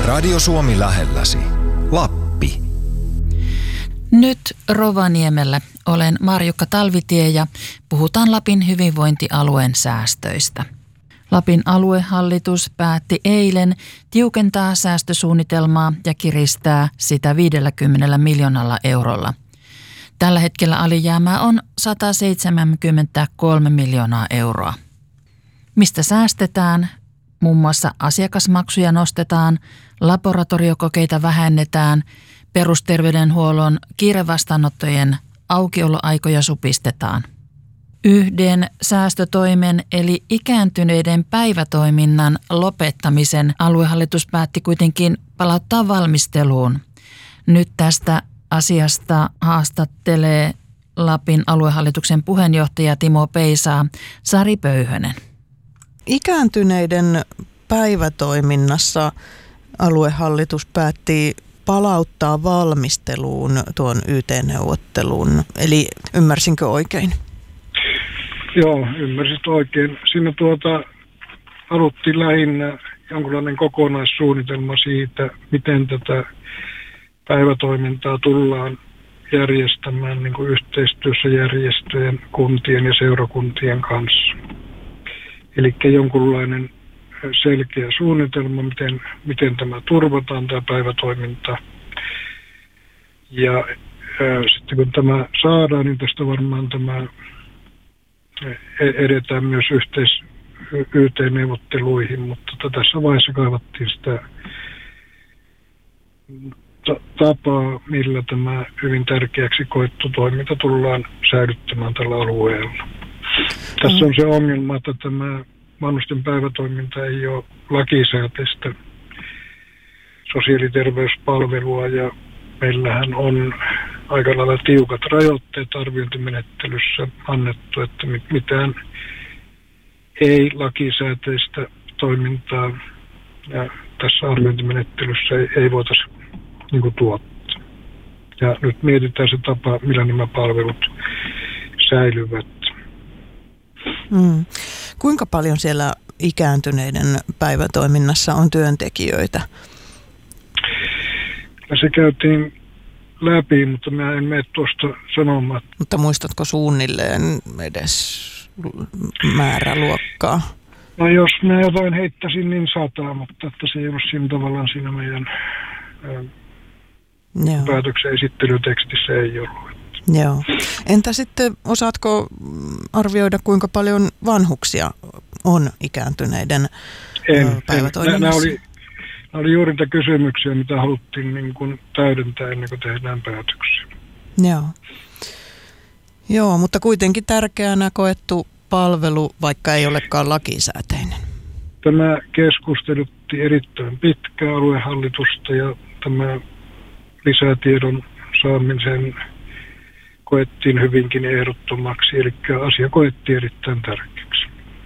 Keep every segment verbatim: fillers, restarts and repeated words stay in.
Radio Suomi lähelläsi. Lappi. Nyt Rovaniemellä olen Marjukka Talvitie ja puhutaan Lapin hyvinvointialueen säästöistä. Lapin aluehallitus päätti eilen tiukentaa säästösuunnitelmaa ja kiristää sitä viidelläkymmenellä miljoonalla eurolla. Tällä hetkellä alijäämää on sata seitsemänkymmentäkolme miljoonaa euroa. Mistä säästetään? Muun muassa asiakasmaksuja nostetaan, laboratoriokokeita vähennetään, perusterveydenhuollon kiirevastaanottojen aukioloaikoja supistetaan. Yhden säästötoimen eli ikääntyneiden päivätoiminnan lopettamisen aluehallitus päätti kuitenkin palauttaa valmisteluun. Nyt tästä asiasta haastattelee Lapin aluehallituksen puheenjohtaja Timo Peisaa Sari Pöyhönen. Ikääntyneiden päivätoiminnassa aluehallitus päätti palauttaa valmisteluun tuon Y T-neuvottelun. Eli ymmärsinkö oikein? Joo, ymmärsit oikein. Siinä tuota, haluttiin lähinnä jonkinlainen kokonaissuunnitelma siitä, miten tätä päivätoimintaa tullaan järjestämään niin kuin yhteistyössä järjestöjen, kuntien ja seurakuntien kanssa. Eli jonkunlainen selkeä suunnitelma, miten, miten tämä turvataan, tämä päivätoiminta. Ja ää, sitten kun tämä saadaan, niin tästä varmaan tämä edetään myös yhteis Y T-neuvotteluihin, mutta tässä vaiheessa kaivattiin sitä tapaa, millä tämä hyvin tärkeäksi koettu toiminta tullaan säilyttämään tällä alueella. Tässä on se ongelma, että tämä vanhusten päivätoiminta ei ole lakisääteistä sosiaali- ja terveyspalvelua, ja meillähän on aika lailla tiukat rajoitteet arviointimenettelyssä annettu, että mitään ei lakisääteistä toimintaa ja tässä arviointimenettelyssä ei, ei voitaisi niin kuin tuottaa. Ja nyt mietitään se tapa, millä nämä palvelut säilyvät. Mm. Kuinka paljon siellä ikääntyneiden päivätoiminnassa on työntekijöitä? Se käytiin läpi, mutta mä en mene tuosta sanomaan. Mutta muistatko suunnilleen edes määräluokkaa? No jos mä jotain heittäisin, niin sataa, mutta että se ei ollut siinä tavallaan siinä meidän Joo. päätöksen esittelytekstissä ei ollut. Joo. Entä sitten osaatko arvioida, kuinka paljon vanhuksia on ikääntyneiden en, päivätoiminnassa? Nämä oli, nämä oli juuri niitä kysymyksiä, mitä haluttiin niin kuin täydentää ennen kuin tehdään päätöksiä. Joo. Joo, mutta kuitenkin tärkeänä koettu palvelu, vaikka ei olekaan lakisääteinen. Tämä keskustelutti erittäin pitkään aluehallitusta ja tämä lisätiedon saamisen koettiin hyvinkin ehdottomaksi, eli asia koettiin erittäin tärkeäksi.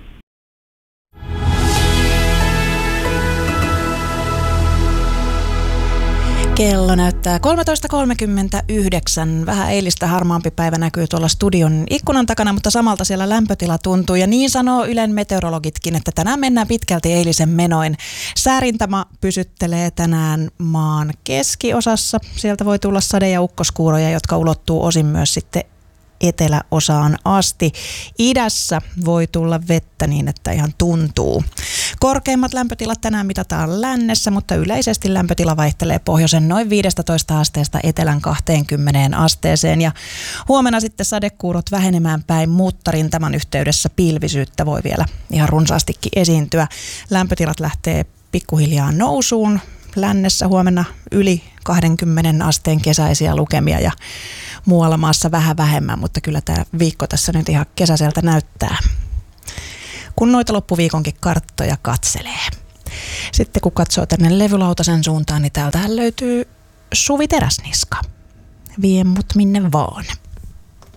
Kello näyttää kolmetoista kolmekymmentäyhdeksän. Vähän eilistä harmaampi päivä näkyy tuolla studion ikkunan takana, mutta samalta siellä lämpötila tuntuu. Ja niin sanoo Ylen meteorologitkin, että tänään mennään pitkälti eilisen menoin. Säärintama pysyttelee tänään maan keskiosassa. Sieltä voi tulla sade- ja ukkoskuuroja, jotka ulottuu osin myös sitten eteläosaan asti. Idässä voi tulla vettä niin, että ihan tuntuu. Korkeimmat lämpötilat tänään mitataan lännessä, mutta yleisesti lämpötila vaihtelee pohjoisen noin viisitoista asteesta etelän kaksikymmentä asteeseen. Ja huomenna sitten sadekuurot vähenemään päin, mutta rintaman yhteydessä pilvisyyttä voi vielä ihan runsaastikin esiintyä. Lämpötilat lähtee pikkuhiljaa nousuun. Lännessä huomenna yli kaksikymmentä asteen kesäisiä lukemia ja muualla maassa vähän vähemmän, mutta kyllä tämä viikko tässä nyt ihan kesäiseltä näyttää, kun noita loppuviikonkin karttoja katselee. Sitten kun katsoo tänne levylautasen suuntaan, niin täältähän löytyy Suvi Teräsniska. Vie mut minne vaan.